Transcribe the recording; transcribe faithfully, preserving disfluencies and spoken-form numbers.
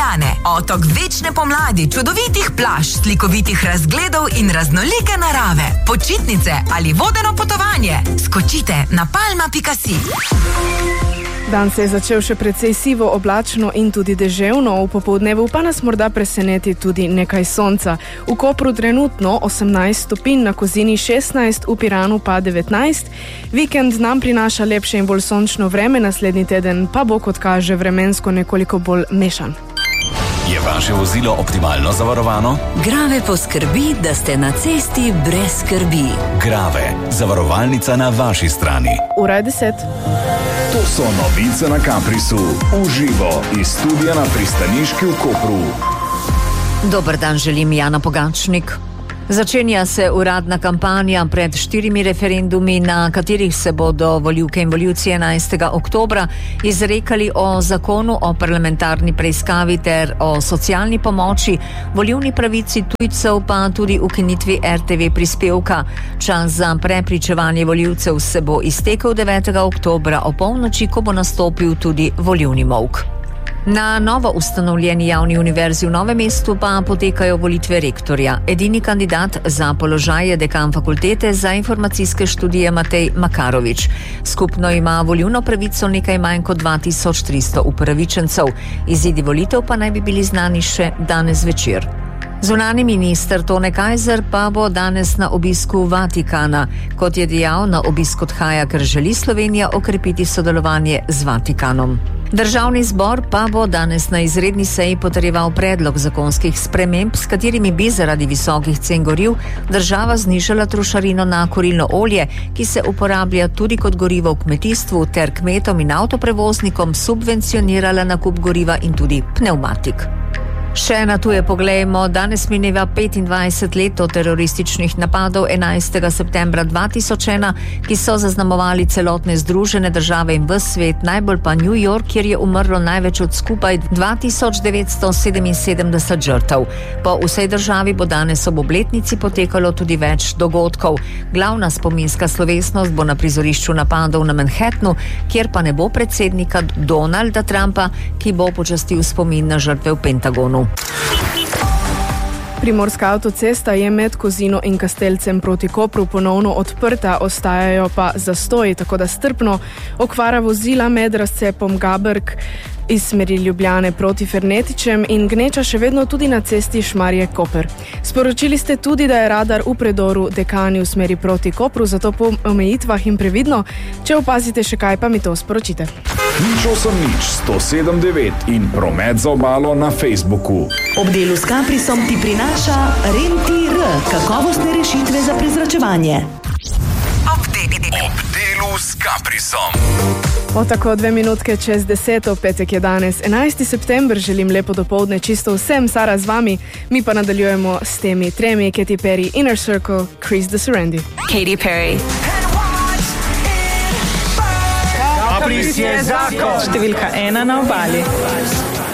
Ljubljane. Otok večne pomladi, čudovitih plaž, slikovitih razgledov in raznolike narave. Počitnice ali vodeno potovanje. Skočite na palma pika si. Dan se je začel še precej sivo, oblačno in tudi deževno, v popoldnevu pa nas morda preseneti tudi nekaj sonca. V Kopru trenutno osemnajst stopinj, na Kozini šestnajst, v Piranu pa devetnajst. Vikend nam prinaša lepše in bolj sončno vreme, naslednji teden pa bo, kot kaže, vremensko nekoliko bolj mešan. Je vaše vozilo optimalno zavarovano? Grave poskrbi, da ste na cesti brez skrbi. Grave, zavarovalnica na vaši strani. Ura je deset. To so novice na Caprisu. Uživo iz studia na pristaniški v Kopru. Dober dan, želim Jana Pogačnik. Začenja se uradna kampanja pred štirimi referendumi, na katerih se bodo volivke in volivci enajstega oktobra izrekali o zakonu o parlamentarni preiskavi ter o socialni pomoči, volilni pravici tujcev pa tudi ukinitvi er te ve prispevka. Čas za prepričevanje volivcev se bo iztekel devetega oktobra o polnoči, ko bo nastopil tudi volilni molk. Na novo ustanovljeni javni univerzi v Novem mestu pa potekajo volitve rektorja. Edini kandidat za položaj je dekan fakultete za informacijske študije Matej Makarovič. Skupno ima volilno pravico nekaj manj kot dva tisoč tristo upravičencev. Izidi volitev pa naj bi bili znani še danes večer. Zunanji minister Tone Kajzer pa bo danes na obisku Vatikana. Kot je dejal, na obisk odhaja, ker želi Slovenija okrepiti sodelovanje z Vatikanom. Državni zbor pa bo danes na izredni seji potrjeval predlog zakonskih sprememb, s katerimi bi zaradi visokih cen goriv država znižala trošarino na kurilno olje, ki se uporablja tudi kot gorivo v kmetijstvu, ter kmetom in avtoprevoznikom subvencionirala nakup goriva in tudi pnevmatik. Še na tuje poglejmo, danes mineva petindvajset let od terorističnih napadov enajstega septembra dva tisoč ena, ki so zaznamovali celotne Združene države in ves svet, najbolj pa New York, kjer je umrlo največ od skupaj dva tisoč devetsto sedeminsedemdeset žrtev. Po vsej državi bo danes ob obletnici potekalo tudi več dogodkov. Glavna spominska slovesnost bo na prizorišču napadov na Manhattnu, kjer pa ne bo predsednika Donalda Trumpa, ki bo počastil spomin na žrtve v Pentagonu. Primorska avtocesta je med Kozino in Kastelcem proti Kopru ponovno odprta, ostajajo pa zastoji, tako da strpno okvara vozila med razcepom Gaberg iz smeri Ljubljane proti Fernetičem in gneča še vedno tudi na cesti Šmarje-Koper. Sporočili ste tudi, da je radar v predoru Dekani v smeri proti Kopru, zato po omejitvah in previdno. Če opazite še kaj, pa mi to sporočite. Nič osem nič sto sedem devet in promet za obalo na Facebooku. Ob delu s Caprisom ti prinaša Rentir, kakovostne rešitve za prezračevanje. Ob delu s Caprisom. O tako dve minutke čez deseto, petek je danes, enajsti september, želim lepo dopoldne čisto vsem, Sara z vami, mi pa nadaljujemo s temi tremi, Katy Perry, Inner Circle, Chris de Serendi. Katy Perry. Capris je zakon. Številka ena na obali.